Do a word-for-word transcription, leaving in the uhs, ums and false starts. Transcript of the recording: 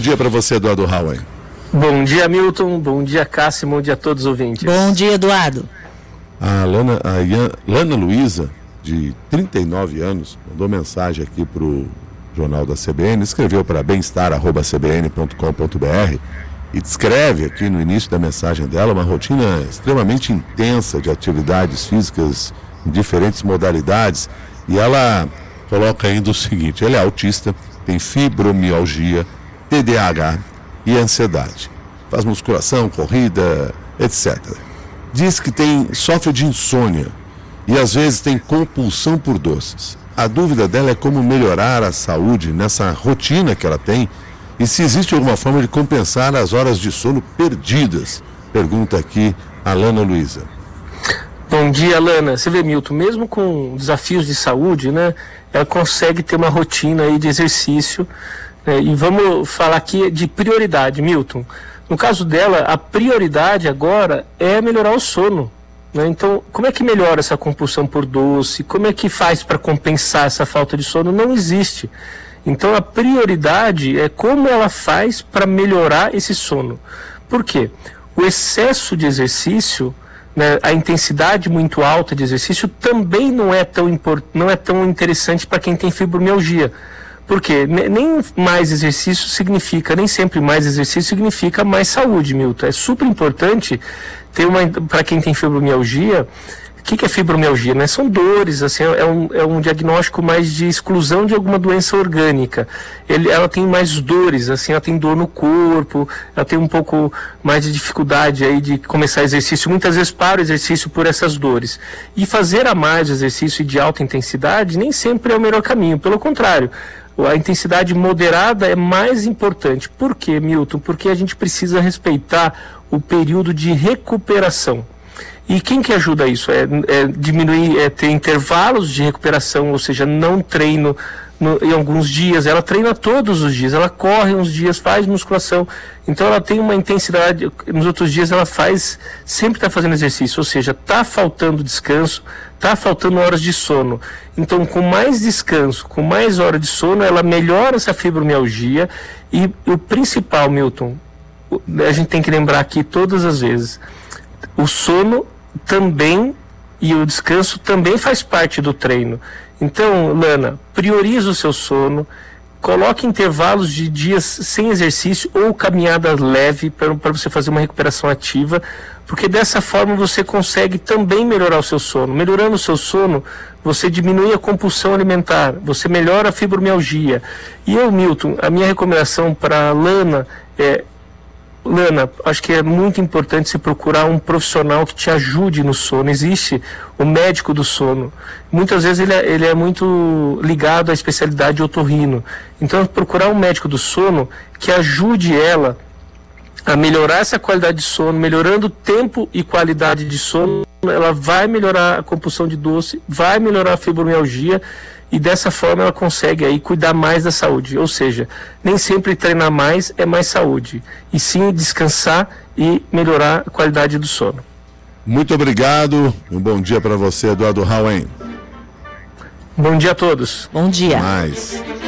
dia para você, Eduardo Howen. Bom dia, Milton. Bom dia, Cássio. Bom dia a todos os ouvintes. Bom dia, Eduardo. A Lana, a Ian, Lana Luiza, de trinta e nove anos, mandou mensagem aqui para o Jornal da C B N, escreveu para bem-estar arroba c b n ponto com ponto b r e descreve aqui no início da mensagem dela uma rotina extremamente intensa de atividades físicas em diferentes modalidades, e ela coloca ainda o seguinte: ela é autista, tem fibromialgia, T D A H e ansiedade, faz musculação, corrida, etcétera. Diz que tem, sofre de insônia e às vezes tem compulsão por doces. A dúvida dela é como melhorar a saúde nessa rotina que ela tem e se existe alguma forma de compensar as horas de sono perdidas. Pergunta aqui a Lana Luiza. Bom dia, Lana. Você vê, Milton, mesmo com desafios de saúde, né, ela consegue ter uma rotina aí de exercício, né, e vamos falar aqui de prioridade, Milton. No caso dela, a prioridade agora é melhorar o sono. Né? Então, como é que melhora essa compulsão por doce? Como é que faz para compensar essa falta de sono? Não existe. Então, a prioridade é como ela faz para melhorar esse sono. Por quê? O excesso de exercício, né, a intensidade muito alta de exercício também não é tão, import, não é tão interessante para quem tem fibromialgia. Porque nem mais exercício significa, nem sempre mais exercício significa mais saúde, Milton. É super importante ter uma, para quem tem fibromialgia. O que, que é fibromialgia? Né? São dores, assim, é um, é um diagnóstico mais de exclusão de alguma doença orgânica. Ele, ela tem mais dores, assim, ela tem dor no corpo, ela tem um pouco mais de dificuldade aí de começar exercício. Muitas vezes para o exercício por essas dores. E fazer a mais exercício de alta intensidade nem sempre é o melhor caminho, pelo contrário. A intensidade moderada é mais importante. Por quê, Milton? Porque a gente precisa respeitar o período de recuperação. E quem que ajuda isso? É, é diminuir, é ter intervalos de recuperação, ou seja, não treino no, em alguns dias, ela treina todos os dias, ela corre uns dias, faz musculação, então ela tem uma intensidade, nos outros dias ela faz, sempre está fazendo exercício, ou seja, está faltando descanso, está faltando horas de sono. Então, com mais descanso, com mais horas de sono, ela melhora essa fibromialgia. E o principal, Milton, a gente tem que lembrar aqui todas as vezes, o sono também e o descanso também faz parte do treino. Então, Lana, prioriza o seu sono, coloque intervalos de dias sem exercício ou caminhada leve para você fazer uma recuperação ativa, porque dessa forma você consegue também melhorar o seu sono. Melhorando o seu sono, você diminui a compulsão alimentar, você melhora a fibromialgia. E eu, Milton, a minha recomendação para a Lana é: Lana, acho que é muito importante você procurar um profissional que te ajude no sono. Existe o médico do sono. Muitas vezes ele é, ele é muito ligado à especialidade de otorrino. Então, procurar um médico do sono que ajude ela a melhorar essa qualidade de sono, melhorando o tempo e qualidade de sono, ela vai melhorar a compulsão de doce, vai melhorar a fibromialgia, e dessa forma ela consegue aí cuidar mais da saúde. Ou seja, nem sempre treinar mais é mais saúde, e sim descansar e melhorar a qualidade do sono. Muito obrigado, um bom dia para você, Eduardo Howen. Bom dia a todos. Bom dia. Mais.